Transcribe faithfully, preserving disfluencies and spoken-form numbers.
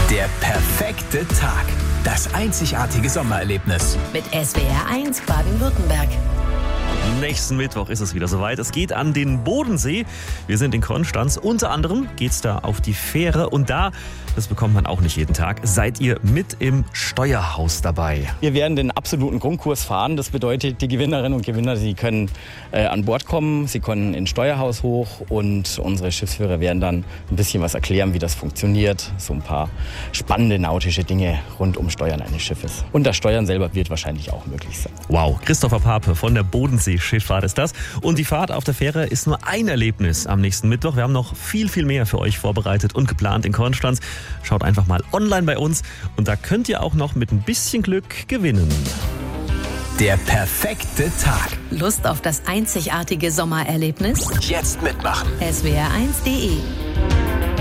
Der perfekte Tag. Das einzigartige Sommererlebnis. Mit S W R eins Baden-Württemberg. Nächsten Mittwoch ist es wieder soweit. Es geht an den Bodensee. Wir sind in Konstanz. Unter anderem geht es da auf die Fähre. Und da, das bekommt man auch nicht jeden Tag, seid ihr mit im Steuerhaus dabei. Wir werden den absoluten Grundkurs fahren. Das bedeutet, die Gewinnerinnen und Gewinner, sie können äh, an Bord kommen, sie können ins Steuerhaus hoch und unsere Schiffsführer werden dann ein bisschen was erklären, wie das funktioniert. So ein paar spannende nautische Dinge rund um Steuern eines Schiffes. Und das Steuern selber wird wahrscheinlich auch möglich sein. Wow, Christopher Pape von der Bodensee-Schifffahrt ist das. Und die Fahrt auf der Fähre ist nur ein Erlebnis am nächsten Mittwoch. Wir haben noch viel, viel mehr für euch vorbereitet und geplant in Konstanz. Schaut einfach mal online bei uns und da könnt ihr auch noch mit ein bisschen Glück gewinnen. Der perfekte Tag. Lust auf das einzigartige Sommererlebnis? Jetzt mitmachen. S W R eins punkt de